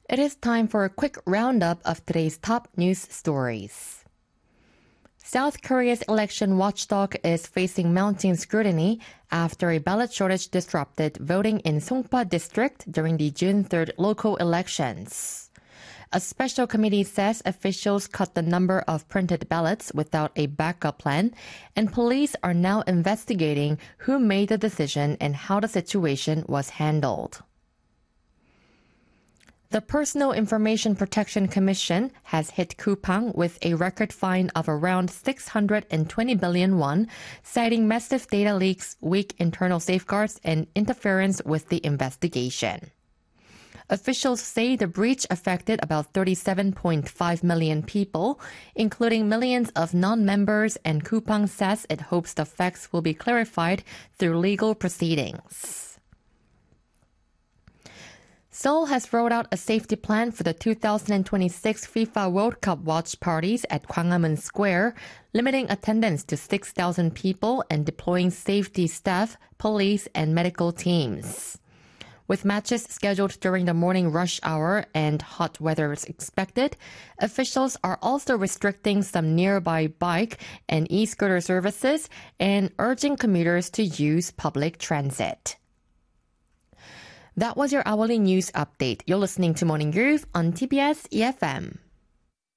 It is time for a quick roundup of today's top news stories. South Korea's election watchdog is facing mounting scrutiny after a ballot shortage disrupted voting in Songpa district during the June 3rd local elections. A special committee says officials cut the number of printed ballots without a backup plan, and police are now investigating who made the decision and how the situation was handled. The Personal Information Protection Commission has hit Coupang with a record fine of around 620 billion won, citing massive data leaks, weak internal safeguards, and interference with the investigation. Officials say the breach affected about 37.5 million people, including millions of non-members, and Coupang says it hopes the facts will be clarified through legal proceedings. Seoul has rolled out a safety plan for the 2026 FIFA World Cup watch parties at Gwanghwamun Square, limiting attendance to 6,000 people and deploying safety staff, police, and medical teams. With matches scheduled during the morning rush hour and hot weather is expected, officials are also restricting some nearby bike and e-scooter services and urging commuters to use public transit. That was your hourly news update. You're listening to Morning Groove on TBS EFM.